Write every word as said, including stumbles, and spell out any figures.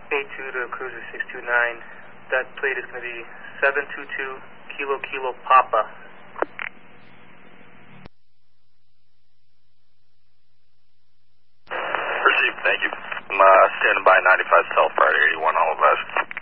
A two to Cruiser six two nine. That plate is going to be seven two two Kilo Kilo Papa. Received, thank you. I'm uh, standing by ninety-five South Friday eighty-one, all of us.